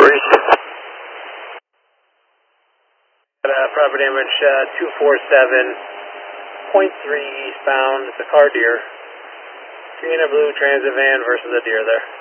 Property damage 247.3 eastbound. It's a car deer. Green and blue transit van versus a deer there.